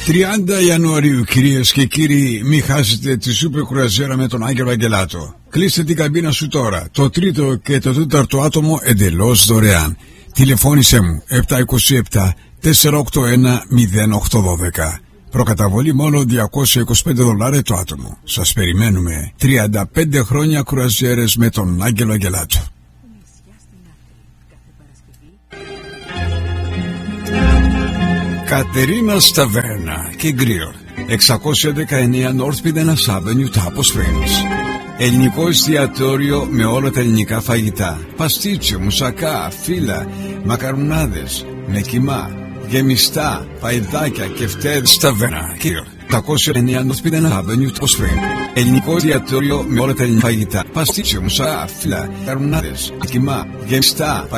30 Ιανουαρίου, κυρίες και κύριοι, μην χάσετε τη σούπερ κουραζιέρα με τον Άγγελο Αγγελάτο. Κλείστε την καμπίνα σου τώρα. Το τρίτο και το τέταρτο άτομο εντελώς δωρεάν. Τηλεφώνησέ μου 727 481 0812. Προκαταβολή μόνο $225 το άτομο. Σας περιμένουμε. 35 χρόνια κουραζιέρες με τον Άγγελο Αγγελάτο. Κατερίνα Ταβέρνα και Γκρίλ, 619 North Pidenas Avenue, Tapo Springs. Ελληνικό εστιατόριο με όλα τα ελληνικά φαγητά. Παστίτσιο, μουσακά, φύλλα, μακαρουνάδες, με κιμά, γεμιστά, παϊδάκια και φτέδες. Ταβέρνα και Γκρίλ, 619 North Pidenas Avenue, Tapo Springs. Ελληνικό εστιατόριο με όλα τα ελληνικά φαγητά. Παστίτσιο, μουσακά, φύλλα, μακαρουνάδες, με κιμά, γεμιστά.